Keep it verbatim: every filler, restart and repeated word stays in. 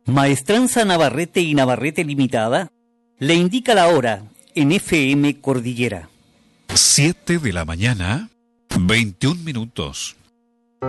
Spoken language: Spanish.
Maestranza Navarrete y Navarrete Limitada le indica la hora en F M Cordillera. Siete de la mañana, veintiún minutos.